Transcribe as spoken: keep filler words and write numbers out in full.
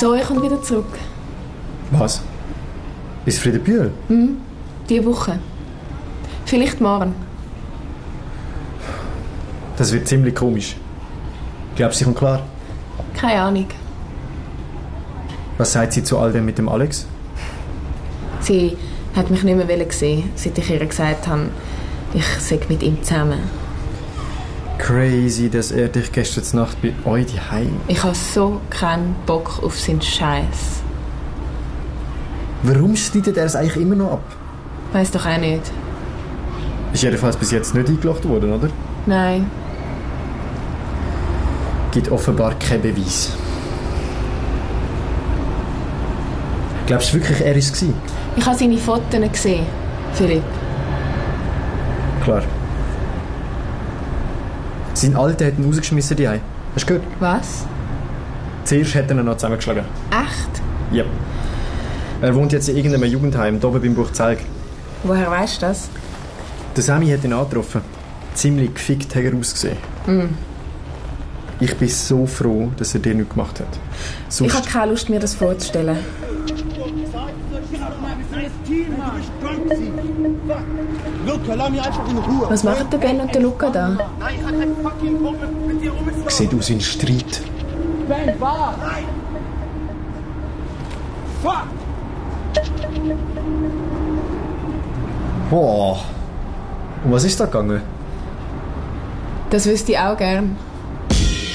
Zoe kommt wieder zurück. Was? Ist Friedenbühl? Hm, diese Woche. Vielleicht morgen. Das wird ziemlich komisch. Glaubst du, sie kommt klar? Keine Ahnung. Was sagt sie zu all dem mit dem Alex? Sie hat mich nicht mehr sehen, seit ich ihr gesagt habe, ich sei mit ihm zusammen. Crazy, dass er dich gestern Nacht bei euch daheim. Ich habe so keinen Bock auf seinen Scheiß. Warum schneidet er es eigentlich immer noch ab? Weiss doch auch nicht. Ist jedenfalls bis jetzt nicht eingelacht worden, oder? Nein. Gibt offenbar keinen Beweis. Glaubst du wirklich, er war es? Ich habe seine Fotos gesehen, Philipp. Klar. Sein Alter hat ihn rausgeschmissen, die Hast du gehört? Was? Zuerst hat er ihn noch zusammengeschlagen. Echt? Ja. Er wohnt jetzt in irgendeinem Jugendheim, hier oben beim Buchzelg. Woher weißt du das? Der Sammy hat ihn angetroffen. Ziemlich gefickt hat er ausgesehen. Mm. Ich bin so froh, dass er dir nichts gemacht hat. Sonst... Ich habe keine Lust, mir das vorzustellen. Was machen der Ben und der Luca da? Sieht aus wie ein Streit. Ben, warte! Nein! Fuck! Boah. Um was ist da gegangen? Das wüsste ich auch gern.